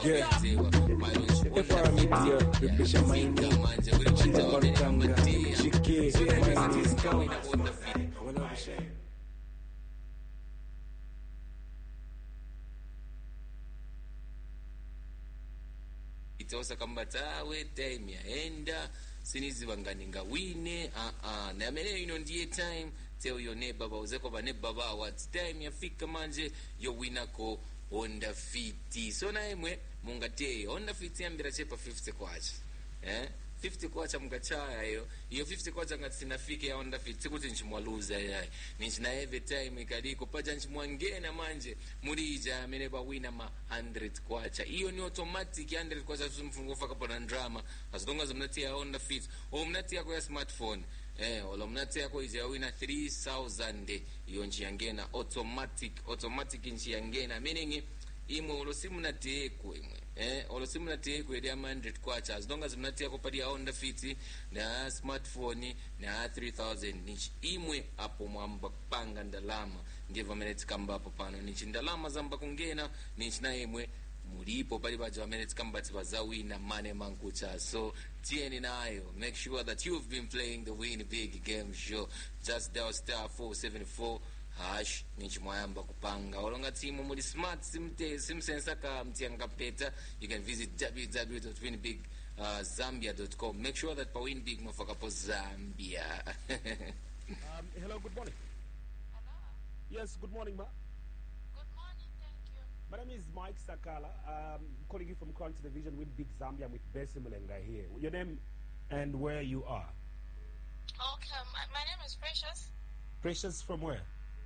FR Media, Bishop Miami, Chile Kontanga, Chike, my discount. Itosa kambata we time yaenda siniziva ngani ngawine na amene ino ndiye time tell your neighbor bauzeko ba neighbor ba what time yafika manje yo winako Honda Fit so na imwe mungateye Honda Fit yambira chepa 50 kwacha 50 kwacha mungachaya iyo 50 kwacha ngati sinafike ya Honda Fit sikuti nchimwaluza yayi ninchina every time ikaliko paja nchimwangena manje mulija amene bawina ma 100 kwacha iyo ni automatic 100 kwacha mfungo faka pona drama as long as mnatia Honda Fit o mnatia kwa smartphone olo mnatia yako ija wina 3000 iyo nchiyangena automatic nchiyangena meaning imwe olosimu natekwe imwe olosimu natekwe ya 100 kwacha as long as mnatia kupatia Honda Fit na smartphone na 3000 nichi imwe apo mwamba panga ndalama ndivyo ameneti kamba hapo pano nichi ndalama zamba kungena nichi na imwe mulipo pali bajo ameneti kamba tibazawina mane mankucha so tieni nayo make sure that you've been playing the Win Big Game Show just dial *474# nichi mwayamba kupanga olonga timu muli smart simsensa ka mtianga peta you can visit www.winbigzambia.com make sure that pa Win Big mafaka po Zambia. Hello, good morning. Hello. Yes, good morning, ma. Good morning, thank you. My name is Mike Sakala. Calling you from Crown Television with Big Zambia. I'm with Bessie Mulenga here. Your name and where you are? Okay, my name is Precious. Precious from where?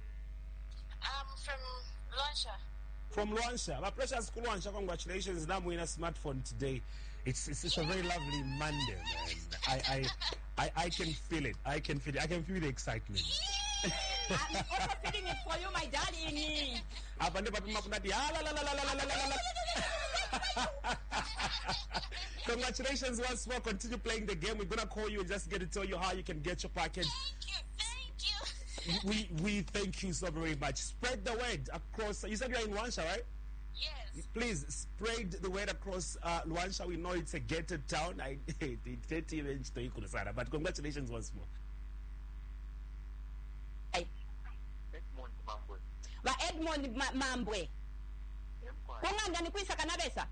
I'm from Luansha. From Luansha. My Precious Luansha, congratulations. Now we're in a smartphone today. It's a very lovely Monday, man. I can feel it. I can feel the excitement. I'm also feeling it for you, my darling. Congratulations once more. Continue playing the game. We're gonna call you and just get to tell you how you can get your package. Thank you. We thank you so very much. Spread the word across. You said you're in Luansha, right? Yes. Please spread the word across Luansha. We know it's a gated town. But congratulations once more. Ba Edmond Mambwe. Kunganda ni kuisa kanabesa?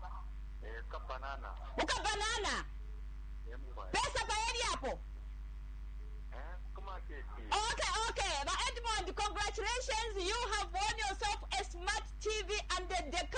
Ukabanana. Pesa pa eri hapo? Okay. Ba Edmond, congratulations. You have won yourself a smart TV and the